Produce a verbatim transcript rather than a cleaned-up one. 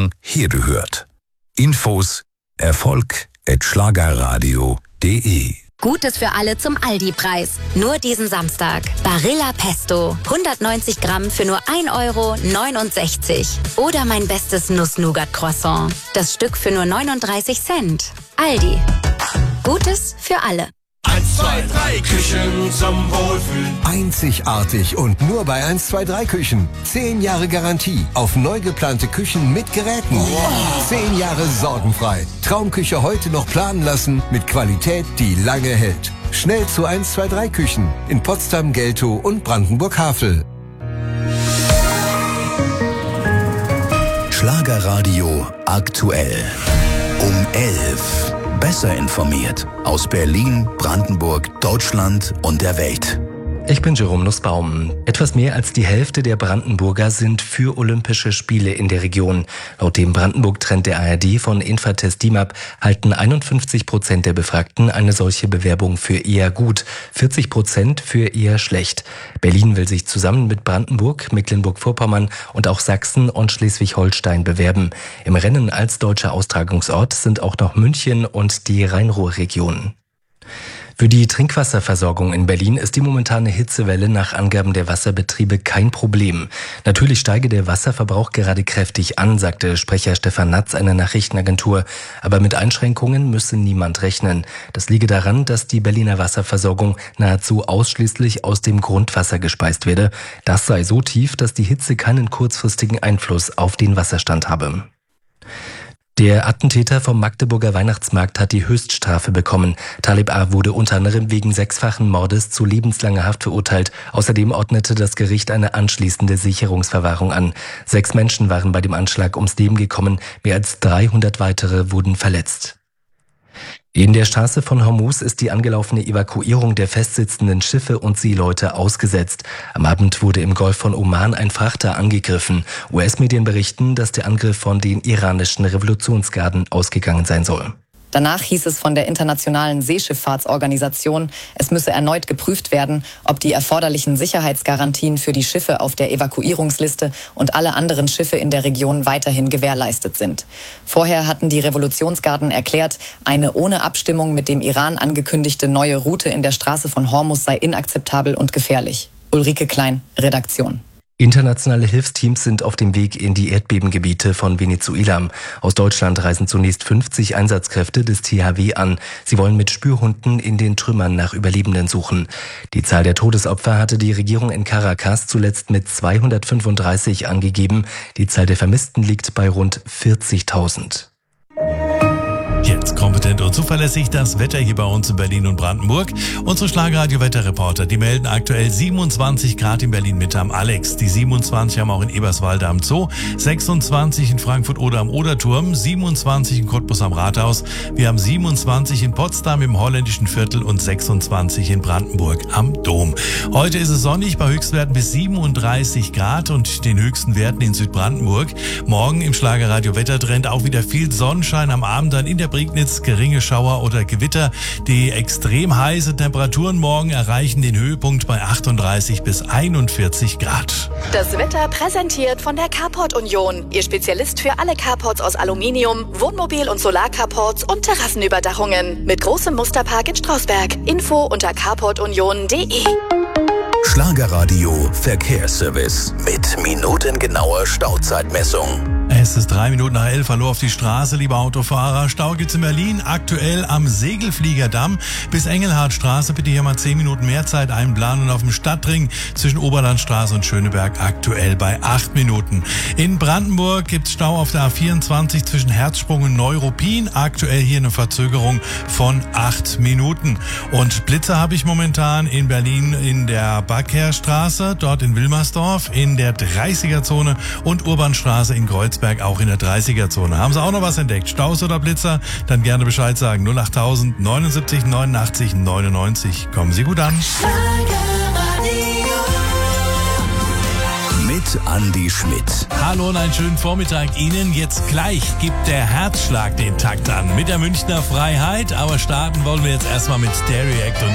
Morgen hier gehört. Infos Erfolg at schlagerradio punkt de. Gutes für alle zum Aldi-Preis. Nur diesen Samstag. Barilla Pesto. hundertneunzig Gramm für nur ein Euro neunundsechzig. Oder mein bestes Nuss-Nougat-Croissant. Das Stück für nur neununddreißig Cent. Aldi. Gutes für alle. eins, zwei, drei Küchen zum Wohlfühlen. Einzigartig und nur bei eins, zwei, drei Küchen. Zehn Jahre Garantie auf neu geplante Küchen mit Geräten. Wow. Zehn Jahre sorgenfrei. Traumküche heute noch planen lassen mit Qualität, die lange hält. Schnell zu eins, zwei, drei Küchen in Potsdam, Geltow und Brandenburg-Havel. Schlagerradio aktuell. Um elf. Besser informiert aus Berlin, Brandenburg, Deutschland und der Welt. Ich bin Jerome Nussbaum. Etwas mehr als die Hälfte der Brandenburger sind für Olympische Spiele in der Region. Laut dem Brandenburg-Trend der A R D von Infratest D I M A P halten einundfünfzig Prozent der Befragten eine solche Bewerbung für eher gut, vierzig Prozent für eher schlecht. Berlin will sich zusammen mit Brandenburg, Mecklenburg-Vorpommern und auch Sachsen und Schleswig-Holstein bewerben. Im Rennen als deutscher Austragungsort sind auch noch München und die Rhein-Ruhr-Region. Für die Trinkwasserversorgung in Berlin ist die momentane Hitzewelle nach Angaben der Wasserbetriebe kein Problem. Natürlich steige der Wasserverbrauch gerade kräftig an, sagte Sprecher Stefan Natz einer Nachrichtenagentur. Aber mit Einschränkungen müsse niemand rechnen. Das liege daran, dass die Berliner Wasserversorgung nahezu ausschließlich aus dem Grundwasser gespeist werde. Das sei so tief, dass die Hitze keinen kurzfristigen Einfluss auf den Wasserstand habe. Der Attentäter vom Magdeburger Weihnachtsmarkt hat die Höchststrafe bekommen. Talib A. wurde unter anderem wegen sechsfachen Mordes zu lebenslanger Haft verurteilt. Außerdem ordnete das Gericht eine anschließende Sicherungsverwahrung an. Sechs Menschen waren bei dem Anschlag ums Leben gekommen. Mehr als dreihundert weitere wurden verletzt. In der Straße von Hormuz ist die angelaufene Evakuierung der festsitzenden Schiffe und Seeleute ausgesetzt. Am Abend wurde im Golf von Oman ein Frachter angegriffen. U S-Medien berichten, dass der Angriff von den iranischen Revolutionsgarden ausgegangen sein soll. Danach hieß es von der Internationalen Seeschifffahrtsorganisation, es müsse erneut geprüft werden, ob die erforderlichen Sicherheitsgarantien für die Schiffe auf der Evakuierungsliste und alle anderen Schiffe in der Region weiterhin gewährleistet sind. Vorher hatten die Revolutionsgarden erklärt, eine ohne Abstimmung mit dem Iran angekündigte neue Route in der Straße von Hormuz sei inakzeptabel und gefährlich. Ulrike Klein, Redaktion. Internationale Hilfsteams sind auf dem Weg in die Erdbebengebiete von Venezuela. Aus Deutschland reisen zunächst fünfzig Einsatzkräfte des T H W an. Sie wollen mit Spürhunden in den Trümmern nach Überlebenden suchen. Die Zahl der Todesopfer hatte die Regierung in Caracas zuletzt mit zweihundertfünfunddreißig angegeben. Die Zahl der Vermissten liegt bei rund vierzigtausend. Jetzt kompetent und zuverlässig das Wetter hier bei uns in Berlin und Brandenburg. Unsere Schlagerradio-Wetterreporter, die melden aktuell siebenundzwanzig Grad in Berlin-Mitte am Alex. Die siebenundzwanzig haben auch in Eberswalde am Zoo, sechsundzwanzig in Frankfurt oder am Oderturm, siebenundzwanzig in Cottbus am Rathaus. Wir haben siebenundzwanzig in Potsdam im holländischen Viertel und sechsundzwanzig in Brandenburg am Dom. Heute ist es sonnig bei Höchstwerten bis siebenunddreißig Grad und den höchsten Werten in Südbrandenburg. Morgen im Schlagerradio-Wettertrend auch wieder viel Sonnenschein, am Abend dann in der Prignitz geringe Schauer oder Gewitter. Die extrem heiße Temperaturen morgen erreichen den Höhepunkt bei achtunddreißig bis einundvierzig Grad. Das Wetter präsentiert von der Carport Union. Ihr Spezialist für alle Carports aus Aluminium, Wohnmobil- und Solarcarports und Terrassenüberdachungen. Mit großem Musterpark in Strausberg. Info unter carport union punkt de. Schlagerradio Verkehrsservice mit minutengenauer Stauzeitmessung. Es ist drei Minuten nach elf. Hallo auf die Straße, liebe Autofahrer. Stau gibt's in Berlin aktuell am Segelfliegerdamm bis Engelhardtstraße. Bitte hier mal zehn Minuten mehr Zeit einplanen. Und auf dem Stadtring zwischen Oberlandstraße und Schöneberg aktuell bei acht Minuten. In Brandenburg gibt's Stau auf der A vierundzwanzig zwischen Herzsprung und Neuruppin. Aktuell hier eine Verzögerung von acht Minuten. Und Blitzer habe ich momentan in Berlin in der Backherstraße, dort in Wilmersdorf, in der dreißiger-Zone und Urbanstraße in Kreuzberg, auch in der dreißiger-Zone. Haben Sie auch noch was entdeckt? Staus oder Blitzer? Dann gerne Bescheid sagen. null achttausend neunundsiebzig neunundachtzig neunundneunzig. Kommen Sie gut an. Mit Andi Schmidt. Hallo und einen schönen Vormittag Ihnen. Jetzt gleich gibt der Herzschlag den Takt an mit der Münchner Freiheit. Aber starten wollen wir jetzt erstmal mit Stereo Act und